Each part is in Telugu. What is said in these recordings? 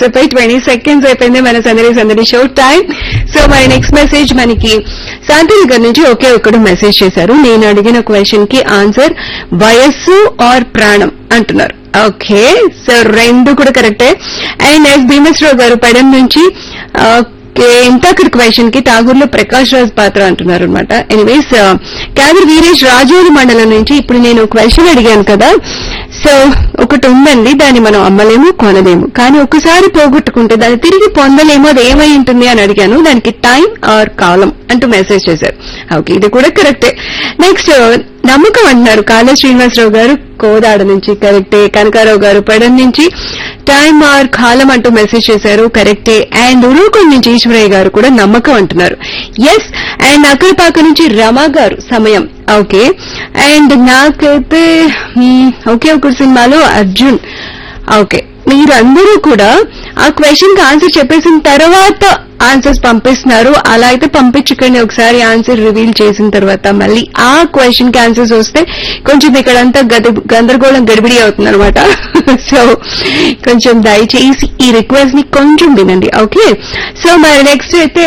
అయిపోయి 20 seconds అయిపోయింది మన సందడి షో టైం. సో మరి నెక్స్ట్ మెసేజ్ మనకి శాంతినగర్ నుంచి ఒకే ఒక్కడు మెసేజ్ చేశారు. నేను అడిగిన క్వశ్చన్ కి ఆన్సర్ వయస్సు ఆర్ ప్రాణం అంటున్నారు. ఓకే, సో రెండు కూడా కరెక్టే. అండ్ ఎస్ భీమేశ్వరరావు గారు పెడం నుంచి ఇంతకటి క్వశ్చన్ కి ఠాగూర్లో ప్రకాష్ రాజ్ పాత్ర అంటున్నారు అనమాట. ఎనీవేస్ క్యాదర్ వీరేష్ రాజోలు మండలం నుంచి ఇప్పుడు నేను క్వశ్చన్ అడిగాను కదా, సో ఒకటి ఉందండి, దాన్ని మనం అమ్మలేము కొనలేము, కానీ ఒకసారి పోగొట్టుకుంటే దాన్ని తిరిగి పొందలేము, అది ఏమై ఉంటుంది అని అడిగాను. దానికి టైం ఆర్ కాలం అంటూ మెసేజ్ చేశారు. ఓకే, ఇది కూడా కరెక్టే. నెక్స్ట్ నమ్మకం అంటున్నారు కాళ శ్రీనివాసరావు గారు కోదాడ నుంచి, కరెక్టే. కనకారావు గారు పెడం నుంచి టైం ఆర్ కాలం అంటూ మెసేజ్ చేశారు, కరెక్టే. అండ్ ఉరూకొండ నుంచి ఈశ్వరయ్య గారు కూడా నమ్మకం అంటున్నారు, ఎస్. అండ్ అక్కడపాక నుంచి రమా గారు సమయం, ఓకే. అండ్ నాకైతే ఒకే ఒక సినిమాలో అర్జున్, ఓకే. మీరందరూ కూడా ఆ క్వశ్చన్ కి ఆన్సర్ చెప్పేసిన తర్వాత ఆన్సర్స్ పంపిస్తున్నారు. అలా అయితే పంపించకండి, ఒకసారి ఆన్సర్ రివీల్ చేసిన తర్వాత మళ్ళీ ఆ క్వశ్చన్ కి ఆన్సర్స్ వస్తే కొంచెం ఇక్కడంతా గందరగోళం గడిబిడి అవుతుంది అనమాట. సో కొంచెం దయచేసి ఈ రిక్వెస్ట్ ని కొంచెం వినండి, ఓకే. సో మరి నెక్స్ట్ అయితే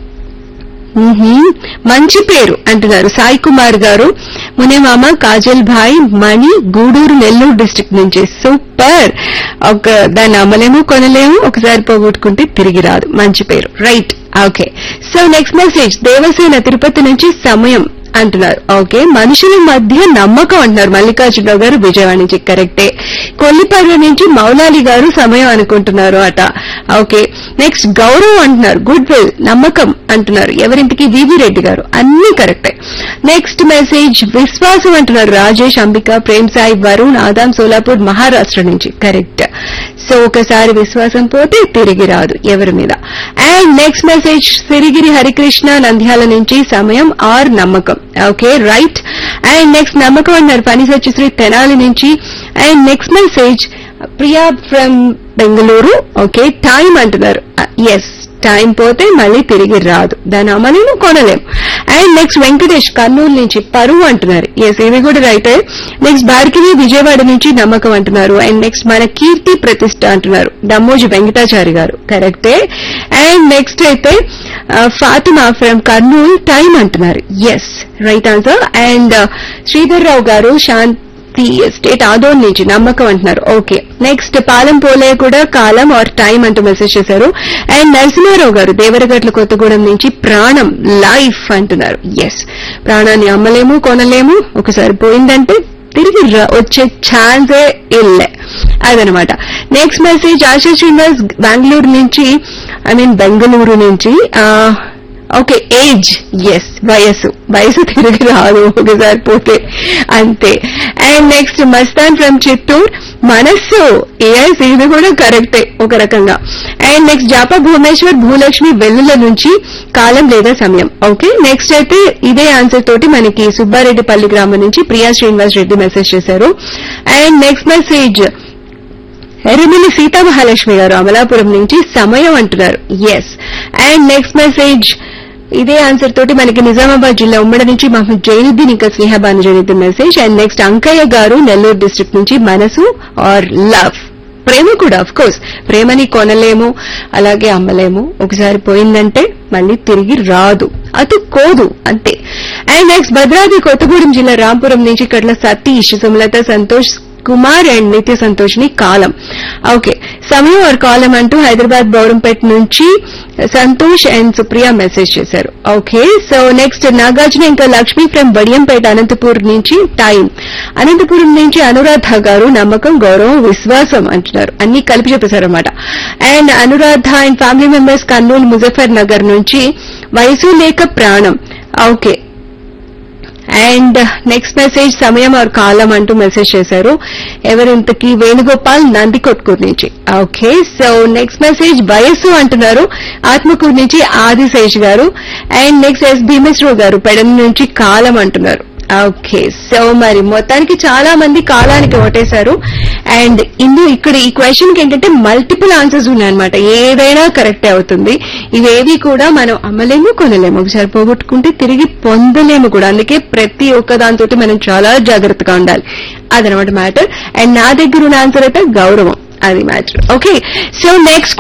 మంచి పేరు అంటున్నారు సాయి కుమార్ గారు, మునేమామ, కాజల్ భాయ్, మణి, గూడూరు, నెల్లూరు డిస్ట్రిక్ట్ నుంచి. సూపర్. దాన్ని అమ్మలేము కొనలేము, ఒకసారి పోగొట్టుకుంటే తిరిగి రాదు, మంచి పేరు, right. Okay, so next message Devasena Tirupati నుంచి సమయం అంటున్నారు. ఓకే, మనుషుల మధ్య నమ్మకం అంటున్నారు మల్లికార్జునరావు గారు విజయవాడ నుంచి, కరెక్టే. కొల్లిపర్వ నుంచి మౌలాలి గారు సమయం అనుకుంటున్నారు అట. ఓకే, నెక్స్ట్ గౌరవం అంటున్నారు, గుడ్ విల్, నమ్మకం అంటున్నారు ఎవరింటికి వివి రెడ్డి గారు, అన్ని కరెక్టే. నెక్స్ట్ మెసేజ్ విశ్వాసం అంటున్నారు రాజేష్, అంబిక, ప్రేమ్ సాయి, వరుణ్, ఆదాం, సోలాపూర్, మహారాష్ట్ర నుంచి, కరెక్ట్. సో ఒకసారి విశ్వాసం పోతే తిరిగి రాదు ఎవరి మీద. And next message Sirigiri Harikrishna Nandyal నుంచి సమయం ఆర్ నమ్మకం, ఓకే, రైట్. అండ్ నెక్స్ట్ నమ్మకం అన్నారు ఫణి సత్యశ్రీ తెనాలి నుంచి. And next message Priya from Bengaluru, okay, time అంటున్నారు, ఎస్. టైం పోతే మళ్ళీ తిరిగి రాదు, దాని అమలేము కొనలేము. అండ్ నెక్స్ట్ వెంకటేష్ కర్నూలు నుంచి పరువు అంటున్నారు, ఎస్, ఇది కూడా రైటే. నెక్స్ట్ భార్గవి విజయవాడ నుంచి నమ్మకం అంటున్నారు. అండ్ నెక్స్ట్ మన కీర్తి ప్రతిష్ట అంటున్నారు దమ్మోజి వెంకటాచారి గారు, కరెక్టే. అండ్ నెక్స్ట్ అయితే ఫాతిమా ఫ్రమ్ కర్నూలు టైం అంటున్నారు, yes, right answer. And Sridhar రావు గారు స్టేట్ ఆదోన్ నుంచి నమ్మకం అంటున్నారు, ఓకే. నెక్స్ట్ పాలెం పోలే కూడా కాలం ఆర్ టైం అంటూ మెసేజ్ చేశారు. అండ్ నరసింహారావు గారు దేవరగట్ల కొత్తగూడెం నుంచి ప్రాణం లైఫ్ అంటున్నారు, ఎస్. ప్రాణాన్ని అమ్మలేము కొనలేము, ఒకసారి పోయిందంటే తిరిగి వచ్చే ఛాన్సే ఇల్లే, అదనమాట. నెక్స్ట్ మెసేజ్ ఆశా శ్రీనివాస్ బెంగళూరు నుంచి, ఓకే, ఏజ్, ఎస్, వయసు తిరిగి రాదు, ఒకసారి పోతే అంతే. And next Mastan from Chittoor మనస్సు, ఎస్, ఇది కూడా కరెక్టే ఒక రకంగా. అండ్ నెక్స్ట్ జాపా భువనేశ్వర్ భూలక్ష్మి వెల్లుల నుంచి కాలం లేదా సమయం, ఓకే. నెక్స్ట్ అయితే ఇదే ఆన్సర్ తోటి మనకి సుబ్బారెడ్డిపల్లి గ్రామం నుంచి ప్రియా శ్రీనివాస్ రెడ్డి మెసేజ్ చేశారు. అండ్ నెక్స్ట్ మెసేజ్ ఎరిమిలి సీతామహాలక్ష్మి గారు అమలాపురం నుంచి సమయం అంటున్నారు, ఎస్. అండ్ నెక్స్ట్ మెసేజ్ ఇదే ఆన్సర్ తోటి మనకి నిజామాబాద్ జిల్లా ఉమ్మడి నుంచి మహమ్మద్ జైనుద్దీన్, ఇంకా Sneha Banu Zainuddin message. And next Ankaiah గారు నెల్లూరు డిస్ట్రిక్ట్ నుంచి మనసు ఆర్ లవ్, ప్రేమ కూడా అఫ్ కోర్స్, ప్రేమని కొనలేము అలాగే అమ్మలేము, ఒకసారి పోయిందంటే మళ్ళీ తిరిగి రాదు, అతుక్కోదు, అంతే. అండ్ నెక్స్ట్ భద్రాద్రి కొత్తగూడెం జిల్లా రాంపురం నుంచి కట్ల సతీష్, సుమలత, సంతోష్ కుమార్ అండ్ నిత్య సంతోష్ని కాలం, ఓకే. సమయం ఆర్ కాలం అంటూ హైదరాబాద్ బౌరంపేట నుంచి సంతోష్ అండ్ సుప్రియ మెసేజ్ చేశారు, ఓకే. సో నెక్స్ట్ నాగార్జున ఇంకా లక్ష్మి ఫ్రమ్ బడియంపేట అనంతపూర్ నుంచి టైం. అనంతపురం నుంచి అనురాధ గారు నమ్మకం, గౌరవం, విశ్వాసం అంటున్నారు, అన్ని కలిపి చెప్పేశారన్నమాట. And Anuradha and family members Kurnool Muzaffar Nagar నుంచి వయసు లేక ప్రాణం, ఓకే. అండ్ నెక్స్ట్ మెసేజ్ సమయం ఆర్ కాలం అంటూ మెసేజ్ చేశారు ఎవరింతకి వేణుగోపాల్ నందికొట్కూరు నుంచి, ఓకే. సో నెక్స్ట్ మెసేజ్ వయస్సు అంటున్నారు ఆత్మకూరు నుంచి ఆదిశేష్ గారు. అండ్ నెక్స్ట్ ఎస్ భీమేశ్వరరావు గారు పెడం నుంచి కాలం అంటున్నారు, ఓకే. సో మరి మొత్తానికి చాలా మంది కాలానికి ఓటేశారు. అండ్ ఇక్కడ ఈ క్వశ్చన్ కి ఏంటంటే మల్టిపుల్ ఆన్సర్స్ ఉన్నాయన్నమాట, ఏదైనా కరెక్టే అవుతుంది. ఇవేవి కూడా మనం అమ్మలేము కొనలేము, ఒకసారి పోగొట్టుకుంటే తిరిగి పొందలేము కూడా, అందుకే ప్రతి ఒక్క దాంతో మనం చాలా జాగ్రత్తగా ఉండాలి, అదనమాట మ్యాటర్. అండ్ నా దగ్గర ఉన్న ఆన్సర్ అయితే గౌరవం, అది మ్యాటర్, ఓకే. So next